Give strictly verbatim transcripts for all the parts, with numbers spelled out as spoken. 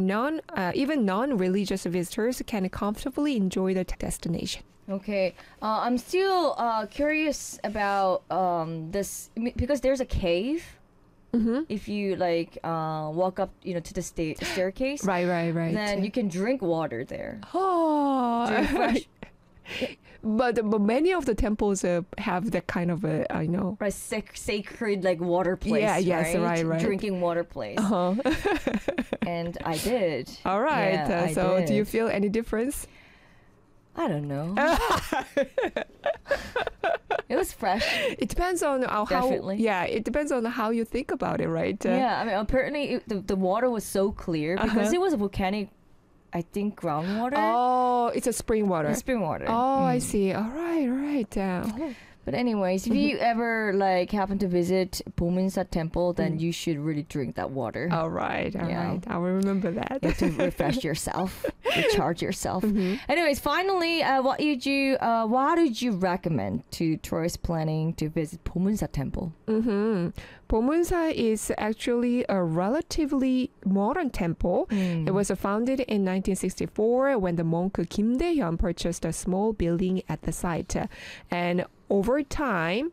non, uh, even non-religious visitors can comfortably enjoy the destination. Okay, uh, I'm still uh, curious about um, this because there's a cave. Mm-hmm. If you like uh, walk up, you know, to the sta- staircase, Right, right, right. then you can drink water there. Oh, Drink fresh. but but many of the temples uh, have that kind of a uh, you know. Right, sac- sacred like water place. Yeah, yes, right, right, right. Drinking water place. Uh-huh. And I did. All right. Yeah, uh, I so, do you did. feel any difference? I don't know. It was fresh. It depends on uh, how. Definitely. Yeah, it depends on how you think about it, right? Uh, Yeah, I mean, apparently it, the the water was so clear because Uh-huh. it was a volcanic, I think, groundwater. Oh, it's a spring water. And spring water. Oh, I Mm. see. All right, all right. Uh, But anyways, if you ever like happen to visit Bomunsa Temple, then Mm. you should really drink that water. all right, all Yeah. right. I will remember that. You have to refresh yourself, recharge yourself. Mhm. Anyways, finally, uh, what would you, uh, what would you recommend to tourists planning to visit Bomunsa Temple? Mm-hmm. Bomunsa is actually a relatively modern temple. Mm. It was founded in nineteen sixty-four when the monk Kim Dae-hyun purchased a small building at the site. And over time,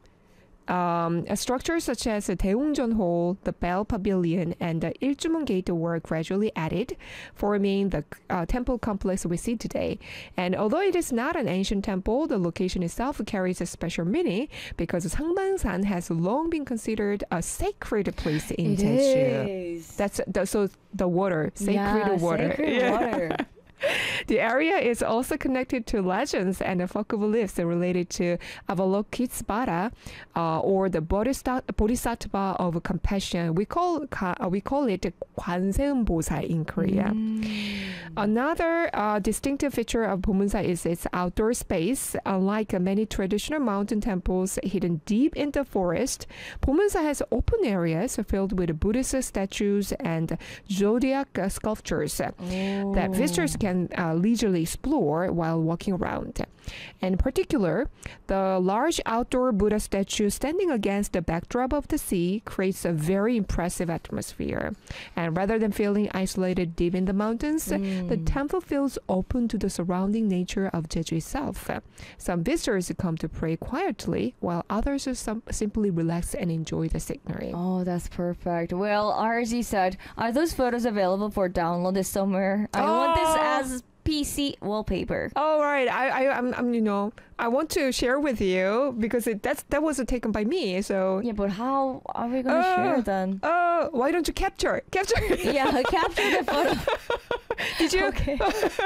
um, structures such as the Daeungjeon Hall, the Bell Pavilion, and the Iljumun Gate were gradually added, forming the uh, temple complex we see today. And although it is not an ancient temple, the location itself carries a special meaning because Sangbangsan has long been considered a sacred place in It Jeju. is. That's the, so the water, sacred Yeah, water. Sacred Yeah. water. The area is also connected to legends and folk beliefs related to Avalokitesvara, uh, or the Bodhisat- Bodhisattva of compassion. We call ka- uh, we call it Kwanseum-bosa in Korea. Mm. Another uh, distinctive feature of Bomunsa is its outdoor space. Unlike many traditional mountain temples hidden deep in the forest, Bomunsa has open areas filled with Buddhist statues and zodiac uh, sculptures that visitors can uh, leisurely explore while walking around. In particular, the large outdoor Buddha statue standing against the backdrop of the sea creates a very impressive atmosphere. And rather than feeling isolated deep in the mountains, Mm. the temple feels open to the surrounding nature of Jeju itself. Some visitors come to pray quietly, while others some simply relax and enjoy the scenery. Oh, that's perfect. Well, R Z said, are those photos available for download this summer? I want this Oh. as P C wallpaper. All right, I, I, I'm, I'm, you know, I want to share with you because it, that's that was taken by me. So, Yeah, but how are we going to Uh, share then? uh, why don't you capture, capture? Yeah, capture the photo. Did you? Okay.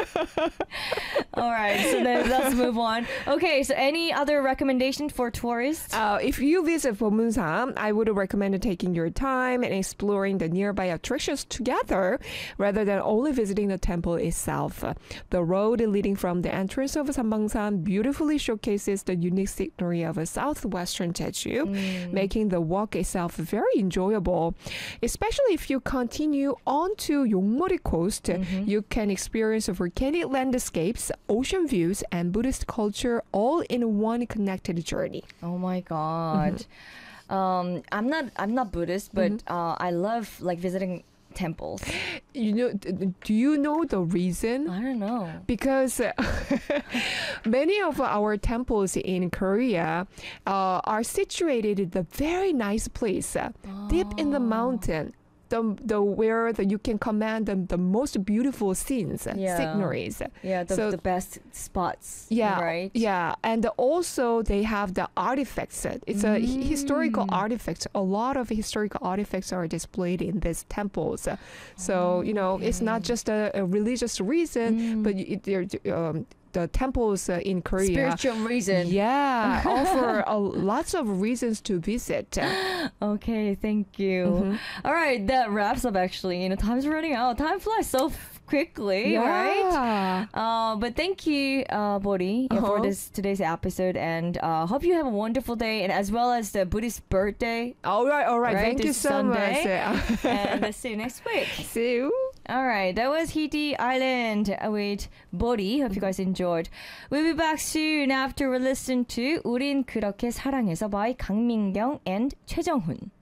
All right, so then let's move on. Okay, so any other recommendation for tourists? Uh, if you visit Bomunsa, I would recommend taking your time and exploring the nearby attractions together rather than only visiting the temple itself. The road leading from the entrance of Sangbangsan beautifully showcases the unique scenery of a southwestern Jeju, Mm. making the walk itself very enjoyable. Especially if you continue on to Yongmori Coast, Mhm. you can experience volcanic landscapes, ocean views, and Buddhist culture all in one connected journey. Oh my god. Um, I'm not I'm not Buddhist, but uh, I love like visiting temples. You know, d- d- do you know the reason? I don't know. Because uh, many of our temples in Korea uh, are situated in the very nice place, uh, deep in the Oh. mountain. The, the where the, you can command the, the most beautiful scenes, uh, Yeah. sceneries. Yeah, the, So- the best spots. Yeah, Right? yeah, and also they have the artifacts. It's a hi- historical Mm. artifact. A lot of historical artifacts are displayed in these temples. Uh, So you know, it's not Okay. just a, a religious reason, Mm. but y- they're um, the temples uh, in Korea. Spiritual reason. Yeah, offer a, lots of reasons to visit. Okay, thank you. Mhm. All right, that wraps up actually. You know, time's running out. Time flies so f- quickly, right? Yeah. Uh, but thank you, uh, Bodhi, uh, for Uh-huh. this today's episode, and uh, hope you have a wonderful day, and as well as the Buddhist birthday. All right, all right. Right, Thank you this so Sunday. much. And uh, see you next week. See you. All right, that was Hiti Island with Bodhi. Hope you guys enjoyed. We'll be back soon after we listen to 우린 그렇게 사랑해서 by 강민경 and 최정훈.